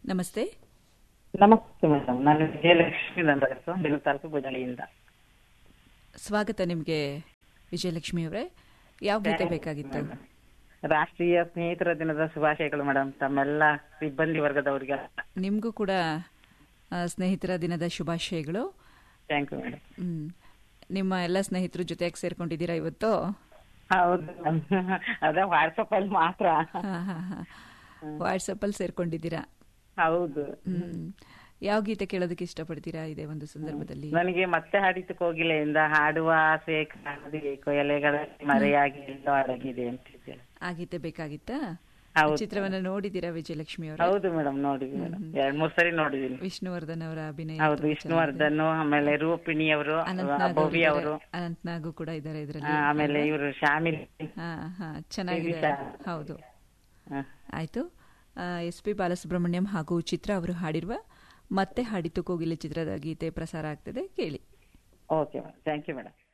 ನಮಸ್ತೆ. ನಮಸ್ತೆ ಮೇಡಮ್, ನಾನು ವಿಜಯಲಕ್ಷ್ಮಿ ನಂದರಸು, ಬೆಂಗಳೂರು ತಾಲೂಕು ಬುದಳಿಯಿಂದ. ಸ್ವಾಗತ ನಿಮಗೆ ವಿಜಯಲಕ್ಷ್ಮಿ ಅವರೇ. ಯಾವ ಗೀತೆ ಬೇಕಾಗಿತ್ತು? ರಾಷ್ಟ್ರೀಯ ಸ್ನೇಹಿತರ ದಿನದ ಶುಭಾಶಯಗಳು ಮೇಡಮ್, ತಮ್ಮೆಲ್ಲ ಸಿಬ್ಬಂದಿ ವರ್ಗದವರಿಗೆ. ನಿಮಗೂ ಕೂಡ ಸ್ನೇಹಿತರ ದಿನದ ಶುಭಾಶಯಗಳು. Thank you madam. ನಿಮ್ಮ ಎಲ್ಲ ಸ್ನೇಹಿತರು ಜೊತೆಯಾಗಿ ಸೇರ್ಕೊಂಡಿದ್ದೀರಾ ಇವತ್ತು? ಹೌದು, ಅದೇ ವಾಟ್ಸಪ್ ಅಲ್ಲಿ ಮಾತ್ರ. ವಾಟ್ಸಪ್ ಅಲ್ಲಿ ಸೇರ್ಕೊಂಡಿದ್ದೀರಾ? ಹೌದು. ಯಾವ ಗೀತೆ ಕೇಳೋದಕ್ಕೆ ಇಷ್ಟಪಡ್ತೀರಾ ಇದೇ ಒಂದು ಸಂದರ್ಭದಲ್ಲಿ? ನನಗೆ ಮತ್ತೆ ಹಾಡಿತು ಕೋಗಿಲೆಯಿಂದ ಹಾಡುವ ಆಸೆ ಕಾಣಬೇಕು, ಎಲೆಗಳಲ್ಲಿ ಮರೆಯಾಗಿ ಎಲ್ಲೋ ಅಡಗಿದೆ ಅಂತಿದ್ದೆ. ಆ ಗೀತೆ ಬೇಕಾಗಿತ್ತಾ? ಹೌದು. ಚಿತ್ರವನ್ನ ನೋಡಿದ್ದೀರಾ ವಿಜಯಲಕ್ಷ್ಮಿ ಅವರು? ಹೌದು ಮೇಡಮ್, ನೋಡಿದ್ದೀನಿ ಮೇಡಮ್, 2-3 ಸರಿ ನೋಡಿದ್ದೀನಿ. ವಿಷ್ಣುವರ್ಧನ್ ಅವರ ಅಭಿನಯ. ಹೌದು, ವಿಷ್ಣುವರ್ಧನ್, ಆಮೇಲೆ ರೂಪಿಣಿ ಅವರು, ಭವ್ಯ ಅವರು, ಅನಂತ್ನಾಗು ಕೂಡ ಇದ್ದಾರೆ ಇದರಲ್ಲಿ. ಆಮೇಲೆ ಇವರು ಶಾಮಿಲ್. ಚೆನ್ನಾಗಿದೆ. ಹೌದು, ಆಯ್ತು. SP ಬಾಲಸುಬ್ರಹ್ಮಣ್ಯಂ ಹಾಗೂ ಚಿತ್ರ ಅವರು ಹಾಡಿರುವ ಮತ್ತೆ ಹಾಡಿತು ಕೋಗಿಲೆ ಚಿತ್ರದ ಗೀತೆ ಪ್ರಸಾರ ಆಗ್ತದೆ, ಕೇಳಿ. Okay madam, thank you madam.